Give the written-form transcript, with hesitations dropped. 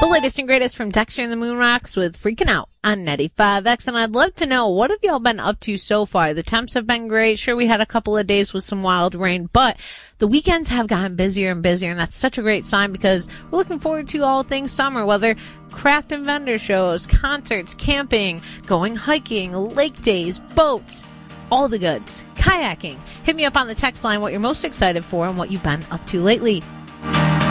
The latest and greatest from Dexter and the Moon Rocks with Freaking Out on 95X. And I'd love to know, what have y'all been up to so far? The temps have been great. Sure, we had a couple of days with some wild rain, but the weekends have gotten busier and busier, and that's such a great sign because we're looking forward to all things summer, whether craft and vendor shows, concerts, camping, going hiking, lake days, boats, all the goods, kayaking. Hit me up on the text line what you're most excited for and what you've been up to lately.